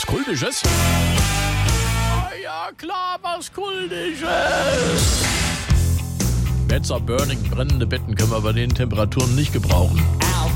Was Kultisches? Oh ja, klar, was Kultisches. Beds are burning, brennende Betten können wir bei den Temperaturen nicht gebrauchen.